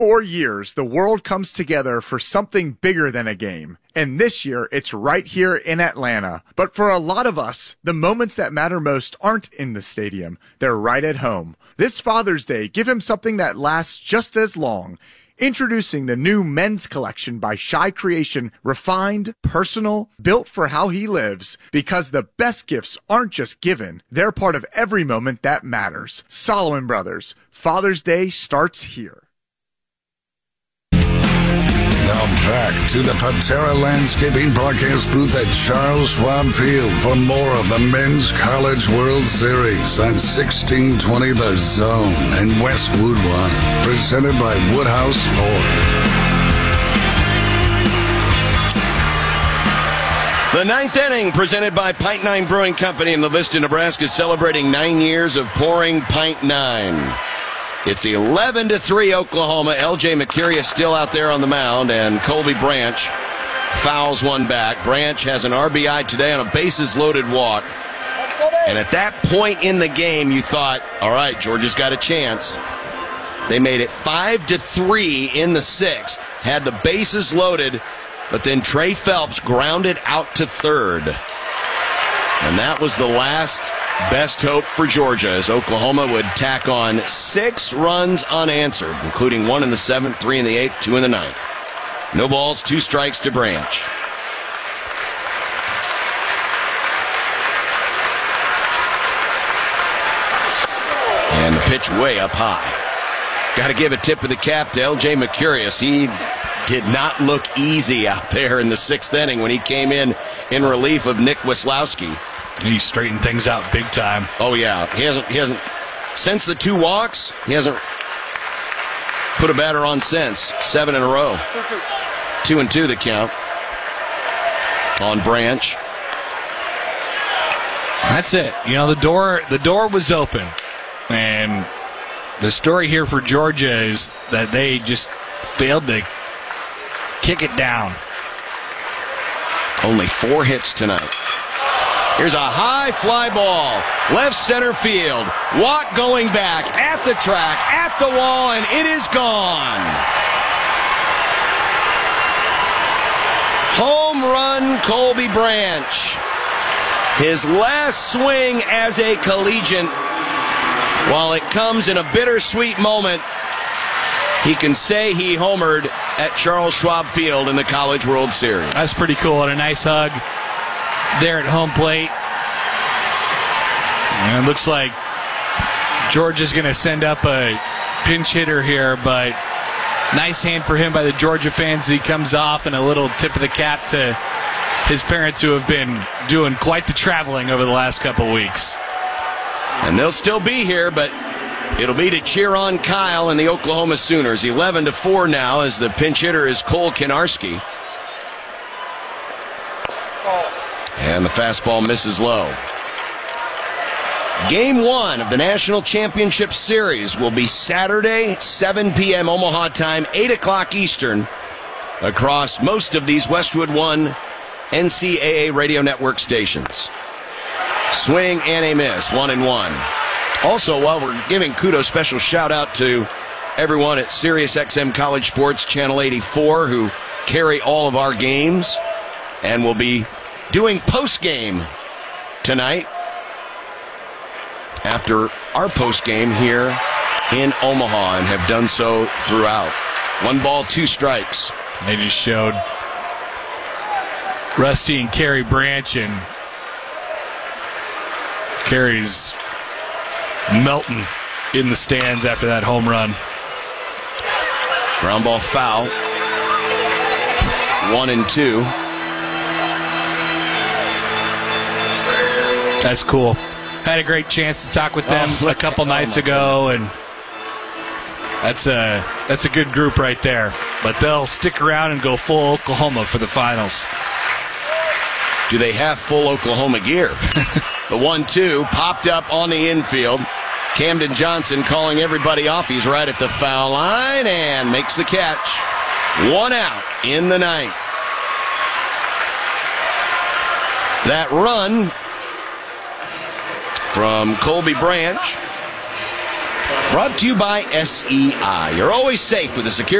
4 years, the world comes together for something bigger than a game. And this year, it's right here in Atlanta. But for a lot of us, the moments that matter most aren't in the stadium. They're right at home. This Father's Day, give him something that lasts just as long. Introducing the new men's collection by Shy Creation, refined, personal, built for how he lives. Because the best gifts aren't just given, they're part of every moment that matters. Solomon Brothers, Father's Day starts here. Now back to the Patera Landscaping broadcast booth at Charles Schwab Field for more of the Men's College World Series on 1620 The Zone and Westwood One, presented by Woodhouse Ford. The ninth inning presented by Pint 9 Brewing Company in La Vista, Nebraska, celebrating 9 years of pouring Pint 9. It's 11-3 Oklahoma. L.J. McCurry still out there on the mound, and Colby Branch fouls one back. Branch has an RBI today on a bases-loaded walk. And at that point in the game, you thought, all right, Georgia's got a chance. They made it 5-3 in the sixth, had the bases loaded, but then Trey Phelps grounded out to third. And that was the last best hope for Georgia, as Oklahoma would tack on 6 runs unanswered, including 1 in the 7th, 3 in the 8th, 2 in the 9th. No balls, 2 strikes to Branch. And the pitch way up high. Got to give a tip of the cap to L.J. Mercurius. He did not look easy out there in the 6th inning when he came in relief of Nick Wislowski. He straightened things out big time. Oh, yeah. He hasn't, since the 2 walks, he hasn't put a batter on since. 7 in a row. 2-2 the count on Branch. That's it. You know, the door was open. And the story here for Georgia is that they just failed to kick it down. Only 4 hits tonight. Here's a high fly ball, left center field. Watt going back at the track, at the wall, and it is gone. Home run, Colby Branch. His last swing as a collegiate. While it comes in a bittersweet moment, he can say he homered at Charles Schwab Field in the College World Series. That's pretty cool, and a nice hug there at home plate. And it looks like Georgia's going to send up a pinch hitter here, but nice hand for him by the Georgia fans as he comes off, and a little tip of the cap to his parents, who have been doing quite the traveling over the last couple weeks. And they'll still be here, but it'll be to cheer on Kyle and the Oklahoma Sooners. 11-4 now, as the pinch hitter is Cole Kenarski. And the fastball misses low. Game 1 of the National Championship Series will be Saturday, 7 p.m. Omaha time, 8 o'clock Eastern, across most of these Westwood One NCAA radio network stations. Swing and a miss, 1-1. Also, while we're giving kudos, special shout out to everyone at SiriusXM College Sports Channel 84 who carry all of our games and will be doing post-game tonight after our post-game here in Omaha, and have done so throughout. 1 ball, 2 strikes. They just showed Rusty and Kerry Branch, and Kerry's melting in the stands after that home run. Ground ball foul. 1-2. That's cool. Had a great chance to talk with them a couple nights ago, and that's a good group right there. But they'll stick around and go full Oklahoma for the finals. Do they have full Oklahoma gear? The 1-2 popped up on the infield. Camden Johnson calling everybody off. He's right at the foul line and makes the catch. 1 out in the 9th. That run from Colby Branch Brought to you by SEI. You're always safe with a secure